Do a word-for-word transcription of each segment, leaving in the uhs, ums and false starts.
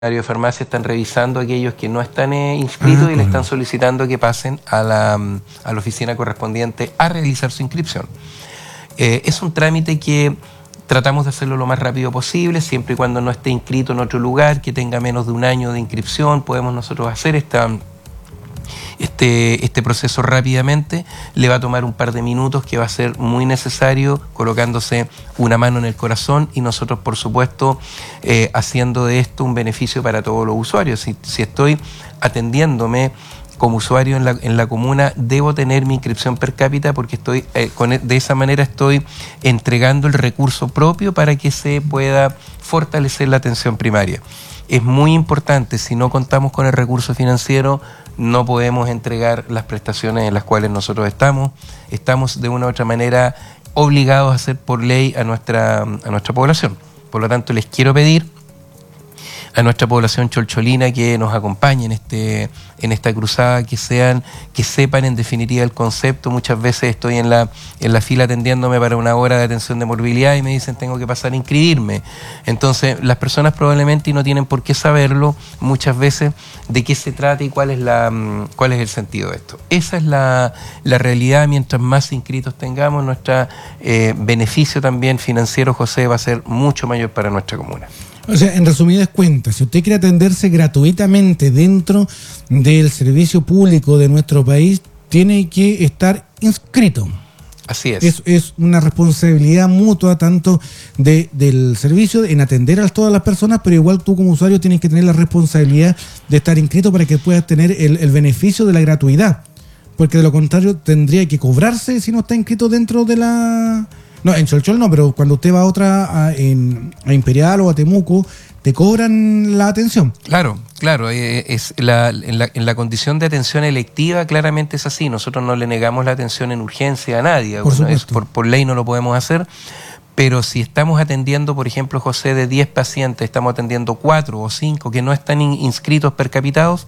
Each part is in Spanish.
de farmacia están revisando a aquellos que no están eh, inscritos ah, y le están solicitando que pasen a la, a la oficina correspondiente a realizar su inscripción. Eh, es un trámite que tratamos de hacerlo lo más rápido posible, siempre y cuando no esté inscrito en otro lugar, que tenga menos de un año de inscripción, podemos nosotros hacer esta, este, este proceso rápidamente. Le va a tomar un par de minutos, que va a ser muy necesario, colocándose una mano en el corazón y nosotros, por supuesto, eh, haciendo de esto un beneficio para todos los usuarios. Si, si estoy atendiéndome como usuario en la, en la comuna, debo tener mi inscripción per cápita, porque estoy eh, con, de esa manera estoy entregando el recurso propio para que se pueda fortalecer la atención primaria. Es muy importante, si no contamos con el recurso financiero, no podemos entregar las prestaciones en las cuales nosotros estamos. Estamos de una u otra manera obligados a hacer por ley a nuestra, a nuestra población. Por lo tanto, les quiero pedir a nuestra población cholcholina que nos acompañe en este en esta cruzada, que sean, que sepan en definitiva el concepto. Muchas veces estoy en la en la fila atendiéndome para una hora de atención de morbilidad y me dicen tengo que pasar a inscribirme. Entonces, las personas probablemente y no tienen por qué saberlo muchas veces de qué se trata y cuál es la cuál es el sentido de esto. Esa es la, la realidad. Mientras más inscritos tengamos, nuestro eh, beneficio también financiero, José, va a ser mucho mayor para nuestra comuna. O sea, en resumidas cuentas, si usted quiere atenderse gratuitamente dentro del servicio público de nuestro país, tiene que estar inscrito. Así es. Es, es una responsabilidad mutua tanto de, del servicio en atender a todas las personas, pero igual tú como usuario tienes que tener la responsabilidad de estar inscrito para que puedas tener el, el beneficio de la gratuidad. Porque de lo contrario tendría que cobrarse si no está inscrito dentro de la... No, en Cholchol no, pero cuando usted va a otra, a, en, a Imperial o a Temuco, te cobran la atención. Claro, claro, eh, es la, en, la, en la condición de atención electiva claramente es así. Nosotros no le negamos la atención en urgencia a nadie. Por, bueno, es, por, por ley no lo podemos hacer, pero si estamos atendiendo, por ejemplo, José, de diez pacientes, estamos atendiendo cuatro o cinco que no están in, inscritos per capitados,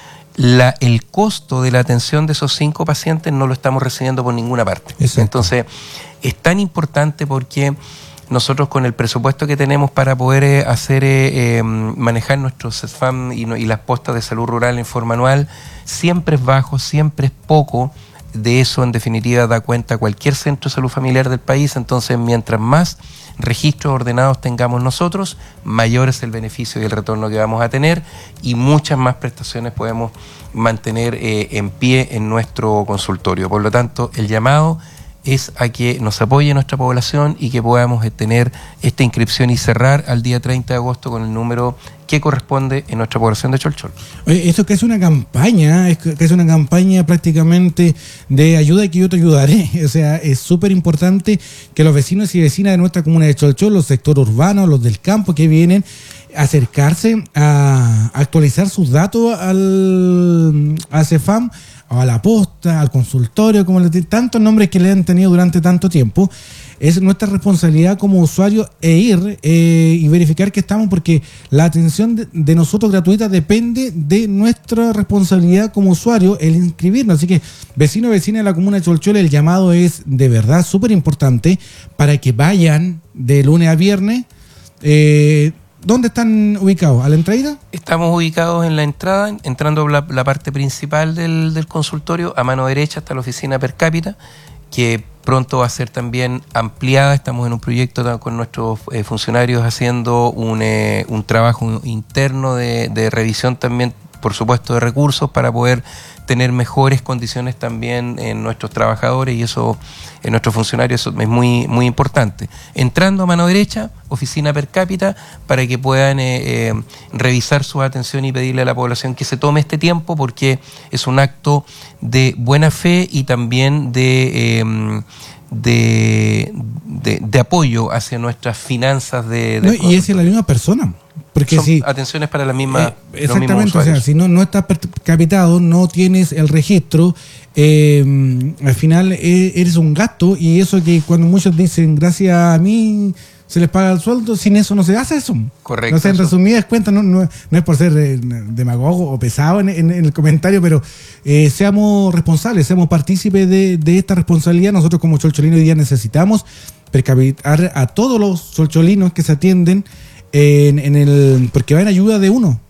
La, el costo de la atención de esos cinco pacientes no lo estamos recibiendo por ninguna parte. Exacto. Entonces, es tan importante porque nosotros con el presupuesto que tenemos para poder eh, hacer eh, eh, manejar nuestros C E S F A M y, no, y las postas de salud rural en forma anual, siempre es bajo, siempre es poco. De eso, en definitiva, da cuenta cualquier centro de salud familiar del país. Entonces, mientras más registros ordenados tengamos nosotros, mayor es el beneficio y el retorno que vamos a tener, y muchas más prestaciones podemos mantener eh, en pie en nuestro consultorio. Por lo tanto, el llamado es a que nos apoye nuestra población y que podamos eh, tener esta inscripción y cerrar al día treinta de agosto con el número que corresponde en nuestra población de Cholchol. Oye, esto que es una campaña, es que es una campaña prácticamente de ayuda y que yo te ayudaré. O sea, es súper importante que los vecinos y vecinas de nuestra comuna de Cholchol, los sectores urbanos, los del campo que vienen, acercarse a actualizar sus datos al a C E F A M, a la posta, al consultorio, como le, tantos nombres que le han tenido durante tanto tiempo. Es nuestra responsabilidad como usuario e ir eh, y verificar que estamos, porque la atención de, de nosotros gratuita depende de nuestra responsabilidad como usuario, el inscribirnos. Así que, vecino o vecina de la comuna de Cholchol, el llamado es de verdad súper importante para que vayan de lunes a viernes. Eh, ¿Dónde están ubicados? ¿A la entrada? Estamos ubicados en la entrada, entrando la, la parte principal del, del consultorio. A mano derecha está la oficina per cápita, que pronto va a ser también ampliada. Estamos en un proyecto con nuestros eh, funcionarios haciendo un, eh, un trabajo interno de, de revisión también, por supuesto, de recursos para poder tener mejores condiciones también en nuestros trabajadores, y eso en nuestros funcionarios eso es muy, muy importante. Entrando a mano derecha, oficina per cápita, para que puedan eh, eh, revisar su atención y pedirle a la población que se tome este tiempo, porque es un acto de buena fe y también de... Eh, De, de, de apoyo hacia nuestras finanzas de, de no, y es la misma persona, porque son si atenciones para la misma eh, exactamente, o sea, si no no estás capitado, no tienes el registro, eh, al final eh, eres un gasto, y eso que cuando muchos dicen gracias a mí se les paga el sueldo, sin eso no se hace eso. Correcto. O sea, en resumidas cuentas, no, no, no es por ser eh, demagogo o pesado en, en, en el comentario, pero eh, seamos responsables, seamos partícipes de, de esta responsabilidad. Nosotros como cholcholinos hoy día necesitamos percapitar a todos los cholcholinos que se atienden en, en el porque va en ayuda de uno.